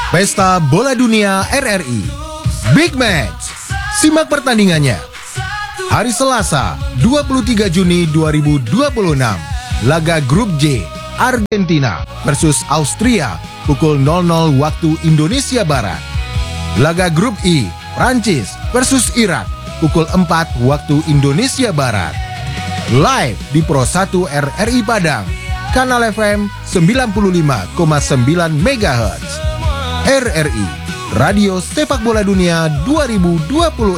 Pesta Bola Dunia RRI Big Match. Simak pertandingannya. Hari Selasa, 23 Juni 2026. Laga Grup J, Argentina versus Austria pukul 00 waktu Indonesia Barat. Laga Grup I, Prancis versus Irak pukul 4 waktu Indonesia Barat. Live di Pro 1 RRI Padang, Kanal FM 95,9 MHz. RRI, Radio Sepak Bola Dunia 2026.